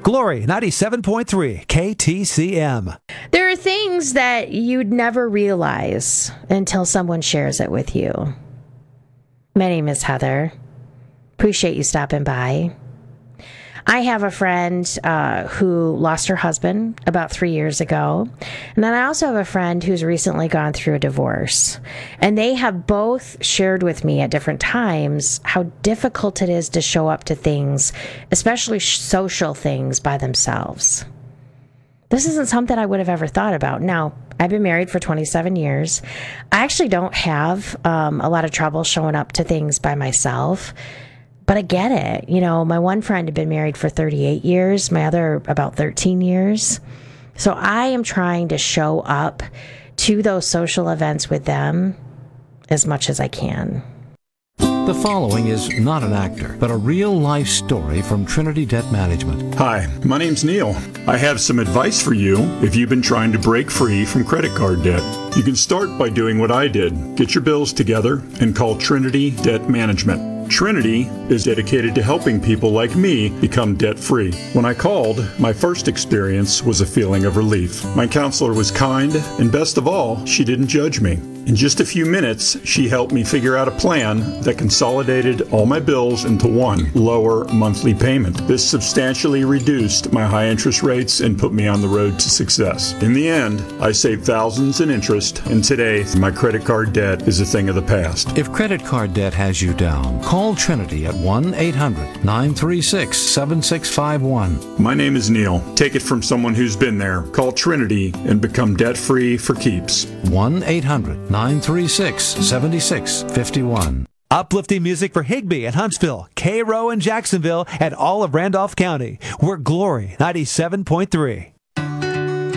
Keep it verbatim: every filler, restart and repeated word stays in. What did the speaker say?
Glory ninety-seven point three K T C M. There are things that you'd never realize until someone shares it with you. My name is Heather. Appreciate you stopping by. I have a friend uh, who lost her husband about three years ago. And then I also have a friend who's recently gone through a divorce. And they have both shared with me at different times how difficult it is to show up to things, especially social things, by themselves. This isn't something I would have ever thought about. Now, I've been married for twenty-seven years. I actually don't have um, a lot of trouble showing up to things by myself. But I get it. You know, my one friend had been married for thirty-eight years, my other about thirteen years. So I am trying to show up to those social events with them as much as I can. The following is not an actor, but a real-life story from Trinity Debt Management. Hi, my name's Neil. I have some advice for you if you've been trying to break free from credit card debt. You can start by doing what I did. Get your bills together and call Trinity Debt Management. Trinity is dedicated to helping people like me become debt-free. When I called, my first experience was a feeling of relief. My counselor was kind, and best of all, she didn't judge me. In just a few minutes, she helped me figure out a plan that consolidated all my bills into one lower monthly payment. This substantially reduced my high interest rates and put me on the road to success. In the end, I saved thousands in interest, and today, my credit card debt is a thing of the past. If credit card debt has you down, call Trinity at one eight hundred nine three six seven six five one. My name is Neil. Take it from someone who's been there. Call Trinity and become debt-free for keeps. one eight hundred nine three six seven six five one. Uplifting music for Higbee and Huntsville, Cairo and Jacksonville, and all of Randolph County. We're Glory ninety-seven point three.